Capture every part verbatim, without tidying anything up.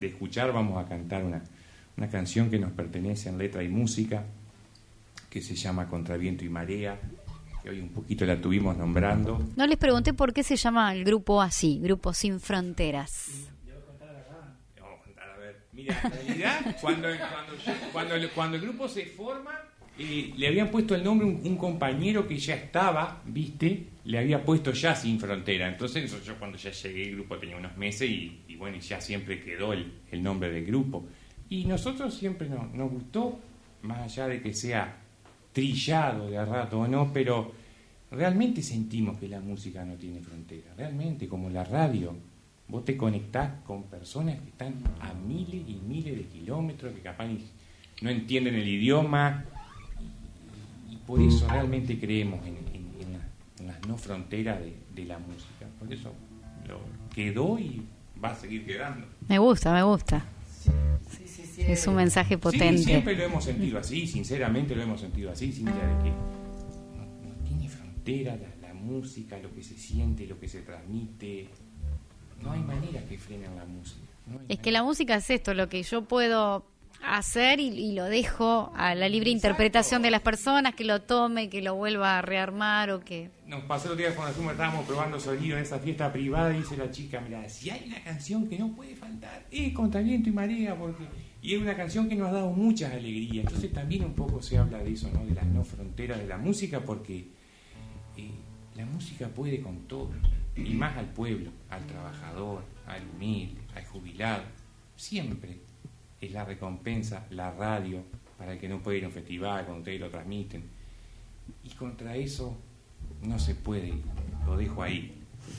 de escuchar, vamos a cantar una, una canción que nos pertenece en letra y música, que se llama Contra Viento y Marea, que hoy un poquito la tuvimos nombrando. No les pregunté por qué se llama el grupo así, Grupo Sin Fronteras. Vamos a contar, a ver. Mira, en realidad, cuando, cuando, yo, cuando, cuando el grupo se forma, eh, le habían puesto el nombre un, un compañero que ya estaba, ¿viste? Le había puesto ya Sin Frontera. Entonces yo cuando ya llegué, el grupo tenía unos meses y, y bueno, y ya siempre quedó el, el nombre del grupo. Y nosotros siempre no, nos gustó, más allá de que sea trillado de a rato o no, pero realmente sentimos que la música no tiene frontera, realmente, como la radio. Vos te conectás con personas que están a miles y miles de kilómetros, que capaz ni, no entienden el idioma, y, y por eso realmente creemos en, en, en, la, en las no fronteras de, de la música. Por eso lo quedó y va a seguir quedando. Me gusta, me gusta. Sí, sí, sí. Es un mensaje potente. Sí, siempre lo hemos sentido así, sinceramente lo hemos sentido así, Cintia, de que no, no tiene frontera la, la música, lo que se siente, lo que se transmite. No hay manera que frenen la música. No es que la música es esto, lo que yo puedo hacer y, y lo dejo a la libre Exacto. interpretación de las personas, que lo tome, que lo vuelva a rearmar o que... Nos pasó el día cuando fuimos, estábamos probando sonido en esa fiesta privada y dice la chica, mira, si hay una canción que no puede faltar, es Contra Viento y Marea, porque y es una canción que nos ha dado muchas alegrías. Entonces también un poco se habla de eso, ¿no? De las no fronteras de la música, porque eh, la música puede con todo, y más al pueblo, al trabajador, al humilde, al jubilado. Siempre es la recompensa, la radio, para el que no puede ir a un festival, cuando ustedes lo transmiten. Y contra eso no se puede ir. Lo dejo ahí.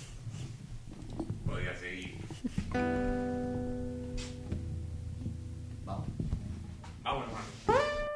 Podría seguir. Vamos. Vámonos, vamos.